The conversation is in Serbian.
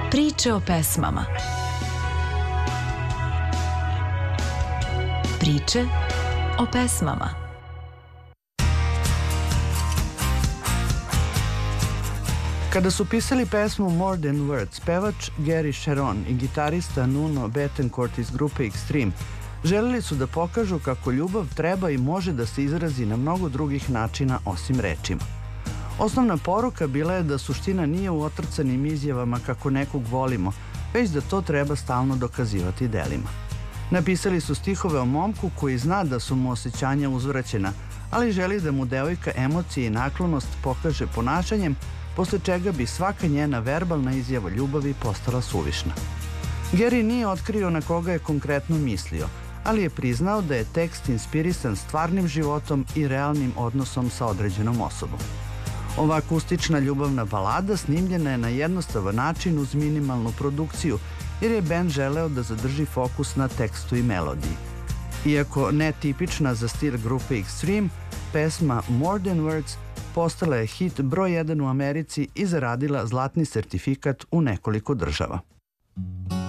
Priče o pesmama. Priče o pesmama. Kada su pisali pesmu More Than Words, pevač Gary Cherone i gitarista Nuno Bettencourt iz grupe Extreme želeli su da pokažu kako ljubav treba i može da se izrazi na mnogo drugih načina osim rečima. Osnovna poruka bila je da suština nije u otrcanim izjavama kako nekog volimo, već da to treba stalno dokazivati delima. Napisali su stihove o momku koji zna da su mu osjećanja uzvraćena, ali želi da mu devojka emocije i naklonost pokaže ponašanjem, posle čega bi svaka njena verbalna izjava ljubavi postala suvišna. Gary nije otkrio na koga je konkretno mislio, ali je priznao da je tekst inspirisan stvarnim životom i realnim odnosom sa određenom osobom. Ova akustična ljubavna balada snimljena je na jednostavan način uz minimalnu produkciju, jer je bend želeo da zadrži fokus na tekstu i melodiji. Iako netipična za stil grupe Extreme, pesma More Than Words postala je hit broj 1 u Americi i zaradila zlatni sertifikat u nekoliko država.